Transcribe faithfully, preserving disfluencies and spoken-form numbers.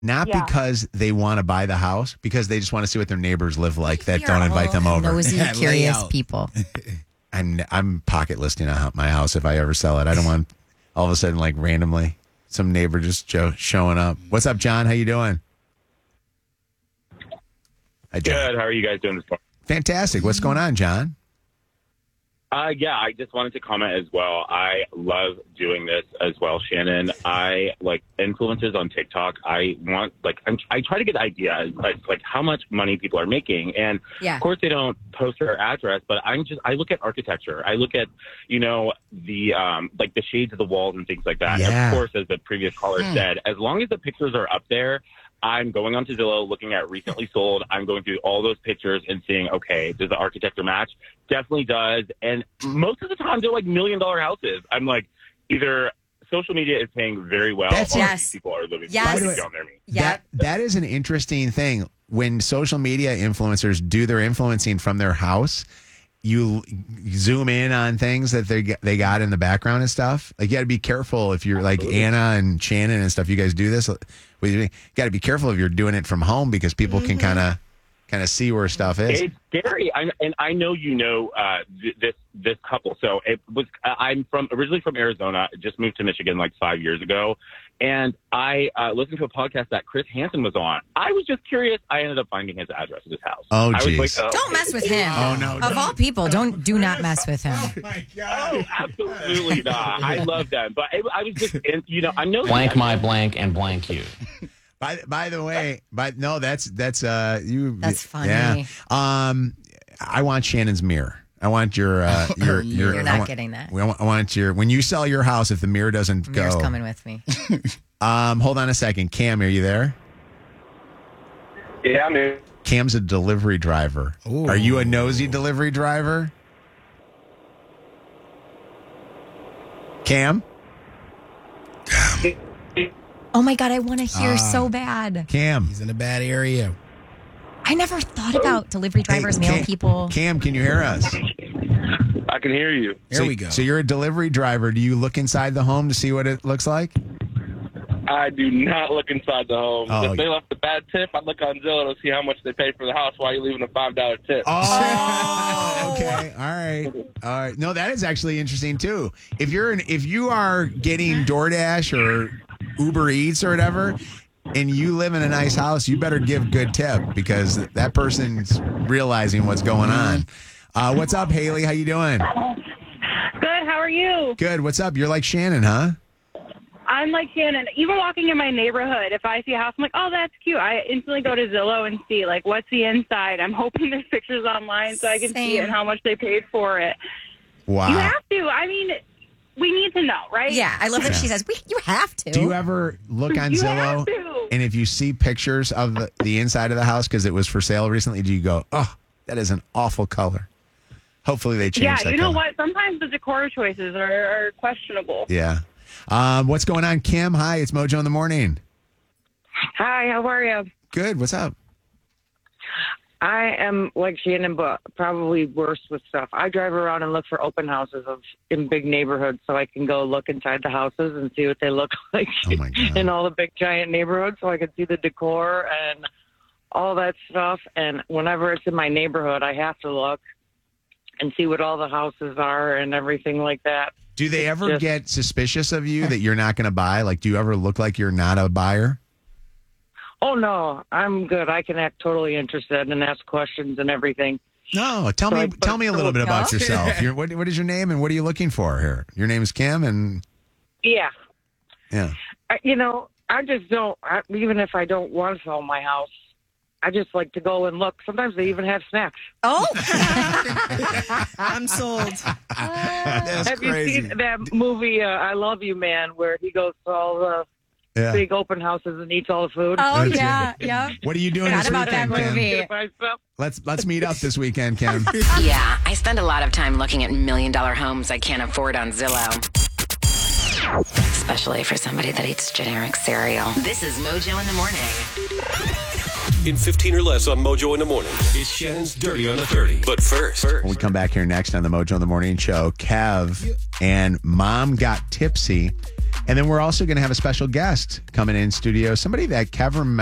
Not Yeah. because they want to buy the house, because they just want to see what their neighbors live like that You're don't invite them over. Nosy, Yeah, curious layout. people. I'm I'm pocket listing a- my house if I ever sell it. I don't want all of a sudden like randomly some neighbor just jo- showing up. What's up, John? How you doing? Hi, John. Good. How are you guys doing this morning? Fantastic. What's going on, John? Uh, yeah, I just wanted to comment as well. I love doing this as well, Shannon. I like influencers on TikTok. I want like I'm, I try to get ideas like like how much money people are making, and Yeah. of course they don't post their address. But I'm just I look at architecture. I look at you know the um like the shades of the walls and things like that. Yeah. Of course, as the previous caller Mm. said, as long as the pictures are up there. I'm going onto Zillow, looking at recently sold. I'm going through all those pictures and seeing, okay, does the architecture match? Definitely does. And most of the time, they're like million dollar houses. I'm like, either social media is paying very well, That's- or Yes. these people are living Yes. living down their means. Yeah. That that is an interesting thing. When social media influencers do their influencing from their house, you zoom in on things that they get- they got in the background and stuff. Like you got to be careful if you're like Anna and Shannon and stuff. You guys do this. You got to be careful if you're doing it from home because people can kind of kind of see where stuff is. It's scary, I, and I know you know uh, th- this this couple. So it was. I'm from originally from Arizona. Just moved to Michigan like five years ago, and I uh, listened to a podcast that Chris Hansen was on. I was just curious. I ended up finding his address of his house. Oh, I was geez. like, oh, Don't mess with him. Oh, no, Of don't. all people, don't do not mess with him. my Oh, absolutely not. I love them, but I, I was just, in, you know, I know Blank my blank and blank you. By by the way, but no, that's that's uh you. That's funny. Yeah. Um, I want Shannon's mirror. I want your uh your your. You're I not want- getting that. I want, I want your when you sell your house. If the mirror doesn't Mirror's go, coming with me. um, hold on a second. Cam, are you there? Yeah, man. Cam's a delivery driver. Ooh. Are you a nosy delivery driver? Cam? Oh my God, I want to hear Ah. so bad. Cam. He's in a bad area. I never thought about delivery drivers, Hey, mail Cam, people. Cam, can you hear us? I can hear you. Here so, we go. So you're a delivery driver. Do you look inside the home to see what it looks like? I do not look inside the home. Oh. If they left a bad tip, I'd look on Zillow to see how much they paid for the house while you're leaving a five dollar tip. Oh, okay. All right. All right. No, that is actually interesting too. If you're an, if you are getting DoorDash or Uber Eats or whatever, and you live in a nice house, you better give good tip because that person's realizing what's going on. Uh, what's up, Haley? How you doing? Good. How are you? Good. What's up? You're like Shannon, huh? I'm like Shannon. Even walking in my neighborhood, if I see a house, I'm like, oh, that's cute. I instantly go to Zillow and see, like, what's the inside. I'm hoping there's pictures online so I can see it Same. and how much they paid for it. Wow. You have to. I mean, we need to know, right? Yeah, I love that Yeah. she says, we, you have to. Do you ever look on You Zillow have to. and if you see pictures of the, the inside of the house because it was for sale recently, do you go, oh, that is an awful color? Hopefully they change Yeah, that you know color. what? Sometimes the decor choices are, are questionable. Yeah. Um, what's going on, Kim? Hi, it's Mojo in the morning. Hi, how are you? Good. What's up? I am like Shannon, but probably worse with stuff. I drive around and look for open houses of in big neighborhoods so I can go look inside the houses and see what they look like Oh, my God. in all the big giant neighborhoods so I can see the decor and all that stuff. And whenever it's in my neighborhood, I have to look and see what all the houses are and everything like that. Do they ever Just- get suspicious of you that you're not going to buy? Like, do you ever look like you're not a buyer? Oh, no, I'm good. I can act totally interested and ask questions and everything. No. Tell So me. I- Tell me a little bit about No? yourself. Your, what, what is your name and what are you looking for here? Your name is Kim, and Yeah. yeah. I, you know, I just don't, I, even if I don't want to sell my house, I just like to go and look. Sometimes they even have snacks. Oh, I'm sold. That's have crazy. you seen that movie, uh, I Love You, Man, where he goes to all the Yeah. big open houses and eats all the food? oh That's yeah, yeah. What are you doing Forgot this about that weekend, Kim? movie. Get myself- Let's let's meet up this weekend, Kim. Yeah, I spend a lot of time looking at million dollar homes I can't afford on Zillow. Especially for somebody that eats generic cereal. This is Mojo in the Morning. In fifteen or less on Mojo in the Morning. It's Shannon's Dirty on the thirty. But first, When we come back here next on the Mojo in the Morning Show, Kev and Mom Got Tipsy And then we're also going to have a special guest coming in studio, somebody that Kev